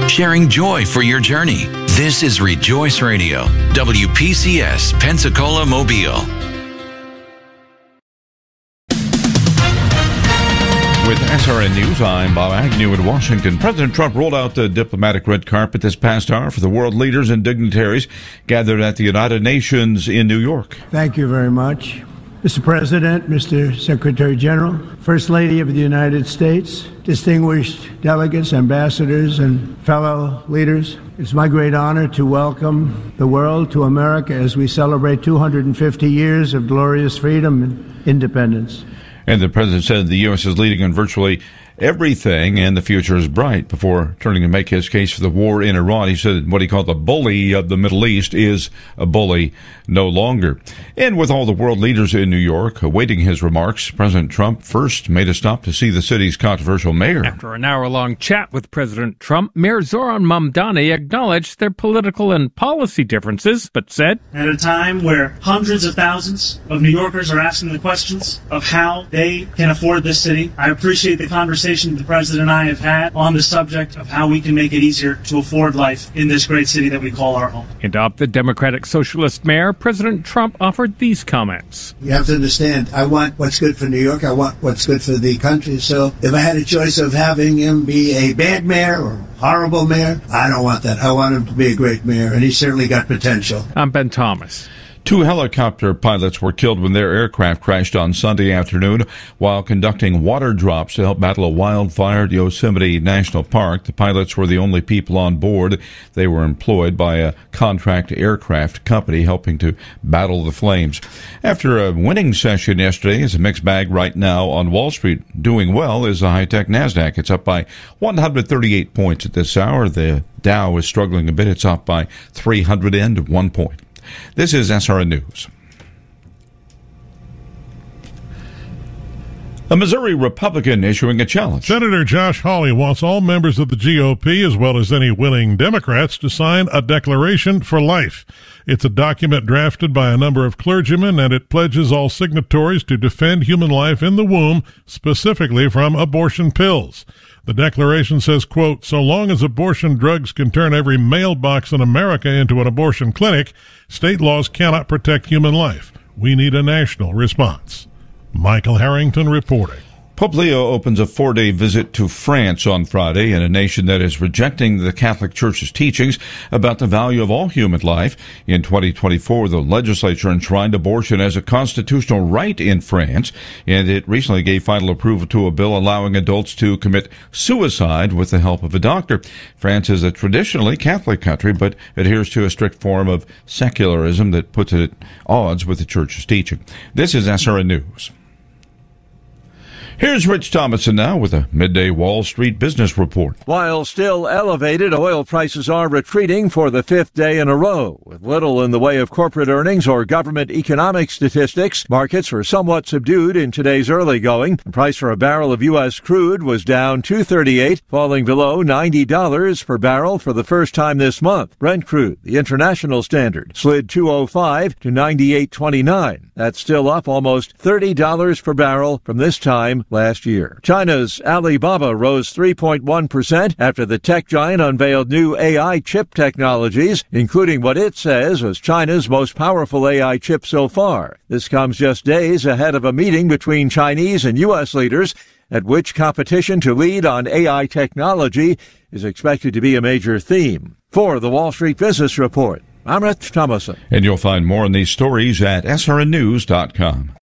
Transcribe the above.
sharing joy for your journey. This is Rejoice Radio, WPCS, Pensacola, Mobile. With SRN News, I'm Bob Agnew in Washington. President Trump rolled out the diplomatic red carpet this past hour for the world leaders and dignitaries gathered at the United Nations in New York. Thank you very much. Mr. President, Mr. Secretary General, First Lady of the United States, distinguished delegates, ambassadors, and fellow leaders, it's my great honor to welcome the world to America as we celebrate 250 years of glorious freedom and independence. And the president said the U.S. is leading on virtually everything and the future is bright. Before turning to make his case for the war in Iran, he said what he called the bully of the Middle East is a bully no longer. And with all the world leaders in New York awaiting his remarks, President Trump first made a stop to see the city's controversial mayor. After an hour-long chat with President Trump, Mayor Zoran Mamdani acknowledged their political and policy differences, but said, at a time where hundreds of thousands of New Yorkers are asking the questions of how they can afford this city, I appreciate the conversation the President and I have had on the subject of how we can make it easier to afford life in this great city that we call our home. And of the Democratic Socialist mayor, President Trump offered these comments. You have to understand, I want what's good for New York. I want what's good for the country. So if I had a choice of having him be a bad mayor or horrible mayor, I don't want that. I want him to be a great mayor, and he's certainly got potential. I'm Ben Thomas. 2 helicopter pilots were killed when their aircraft crashed on Sunday afternoon while conducting water drops to help battle a wildfire at Yosemite National Park. The pilots were the only people on board. They were employed by a contract aircraft company helping to battle the flames. After a winning session yesterday, it's a mixed bag right now on Wall Street. Doing well is the high-tech NASDAQ. It's up by 138 points at this hour. The Dow is struggling a bit. It's up by 301 points. This is SRN News. A Missouri Republican issuing a challenge. Senator Josh Hawley wants all members of the GOP, as well as any willing Democrats, to sign a declaration for life. It's a document drafted by a number of clergymen, and it pledges all signatories to defend human life in the womb, specifically from abortion pills. The declaration says, quote, so long as abortion drugs can turn every mailbox in America into an abortion clinic, state laws cannot protect human life. We need a national response. Michael Harrington reporting. Pope Leo opens a 4-day visit to France on Friday in a nation that is rejecting the Catholic Church's teachings about the value of all human life. In 2024, the legislature enshrined abortion as a constitutional right in France, and it recently gave final approval to a bill allowing adults to commit suicide with the help of a doctor. France is a traditionally Catholic country, but adheres to a strict form of secularism that puts it at odds with the Church's teaching. This is SRN News. Here's Rich Thomason now with a midday Wall Street business report. While still elevated, oil prices are retreating for the 5th day in a row. With little in the way of corporate earnings or government economic statistics, markets were somewhat subdued in today's early going. The price for a barrel of U.S. crude was down $2.38, falling below $90 per barrel for the first time this month. Brent crude, the international standard, slid $2.05 to $98.29. That's still up almost $30 per barrel from this time last year. China's Alibaba rose 3.1% after the tech giant unveiled new AI chip technologies, including what it says was China's most powerful AI chip so far. This comes just days ahead of a meeting between Chinese and U.S. leaders at which competition to lead on AI technology is expected to be a major theme. For the Wall Street Business Report, I'm Rich Thomason. And you'll find more on these stories at srnnews.com.